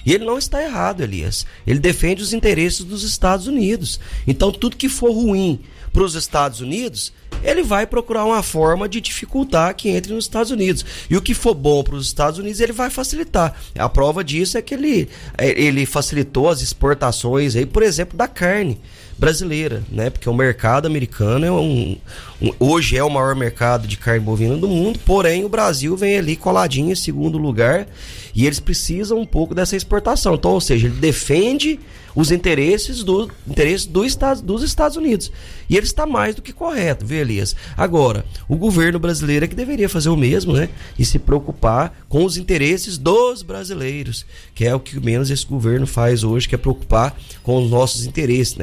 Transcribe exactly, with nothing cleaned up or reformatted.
E ele não está errado, Elias. Ele defende os interesses dos Estados Unidos. Então, tudo que for ruim para os Estados Unidos, ele vai procurar uma forma de dificultar que entre nos Estados Unidos. E o que for bom para os Estados Unidos, ele vai facilitar. A prova disso é que ele, ele facilitou as exportações, aí, por exemplo, da carne brasileira, né? Porque o mercado americano é um, um, hoje é o maior mercado de carne bovina do mundo, porém o Brasil vem ali coladinho em segundo lugar e eles precisam um pouco dessa exportação. Então, ou seja, ele defende os interesses, do, interesses do Estado, dos Estados Unidos. E ele está mais do que correto, viu, Elias? Agora, o governo brasileiro é que deveria fazer o mesmo, né? E se preocupar com os interesses dos brasileiros, que é o que menos esse governo faz hoje, que é preocupar com os nossos interesses, né?